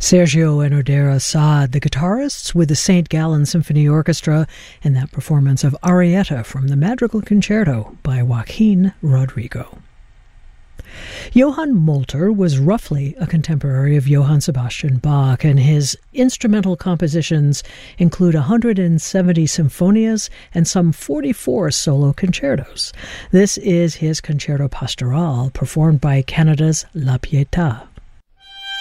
Sergio Enodera Saad, the guitarists with the St. Gallen Symphony Orchestra, in that performance of Arietta from the Madrigal Concerto by Joaquin Rodrigo. Johann Molter was roughly a contemporary of Johann Sebastian Bach, and his instrumental compositions include 170 symphonias and some 44 solo concertos. This is his Concerto Pastoral, performed by Canada's La Pietà.